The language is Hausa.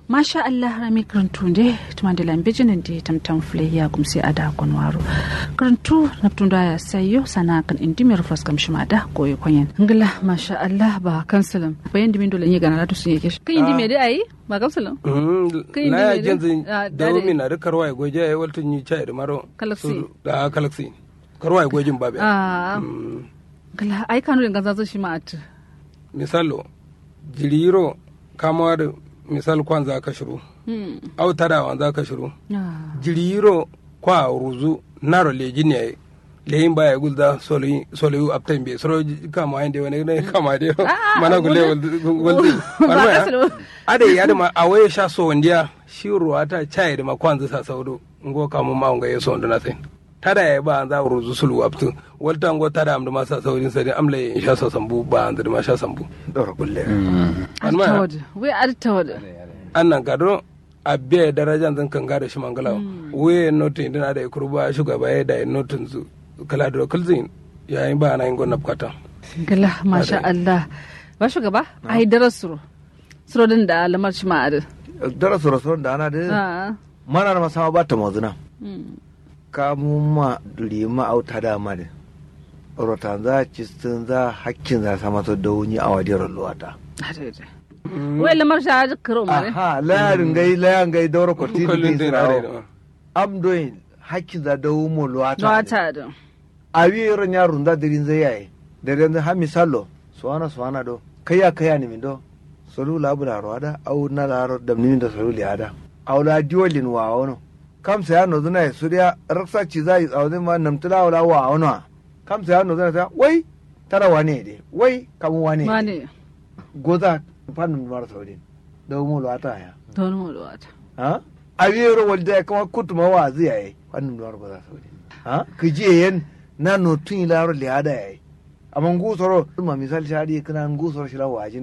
masha Allah rami krantunde tumandela mbejene ndi tamtam fle ya kumsi ada konwaro krantu naptunda ya sayo sana kan indimi rufas kam shimada koyo konyen ngala masha Allah ba kansalam bayan dimi dole ne gana latu sun yake kan indimi dai ai ba kansalam kan indimi na yanzu da mi na karwa ya goje ya walta ni chai da maro kalaksi da kalaksi karwa ya gojin babe ngala ai kanu ganza zo shi ma at misalo jiriro kamar misal kwan za ka shiru au tarawan za ka shiru jiriro kwa ruzu naro leji ne leyin baya gulda soloyu aptain be soro kama inde wani ne kama de mana gulle guldi marma ade ya da ma awaye sha so wandiya shi ruwa ta chai da ma kwan za saudo ngo kama ma nga yeso ndana sai tada ya ba za ruzu sulu aptu walta ngo tada am da ma sa saudin sai amle sha so sambu ba da ma sha sambu dora gulle we artawad annan gado abbe darajan zan kan gada shi mangala we notin dina da kurba shugaba ya da notin zu kala da kulzin yayin ba na yin gonna bukata gala masha Allah ba shugaba ai darasuro suro din da lamar shi ma'ad darasuro da ana da mana da masama ba ta mazuna ka mu ma lima auta da ma da rotan za cistin za hakkin za sama to da wuni a wadiyar luwata wai lamar sha karo mare aha layarin gai daura kwati da am doing hakkin za da wumo luwata da abi ran yarun da dirin zai yayi da dan ha misalo suwana do kaya ni min do solu labura roda au na laro da min da solu liada au la diolin wa wono kam sai no zuna suriya raksa ci zai tsawon ma namtula wala wa wono kam sai no zuna ta wai tara wane de wai kamun wane goza fannin mara saudin da mu luwata ya don mu luwata ha abiyaro walda kuma kutuma wa zai yayi fannin mara goza saudin ha kije yen na no tun laro liada yayi amon gusoro ma misal shadi kana gusoro shi lawa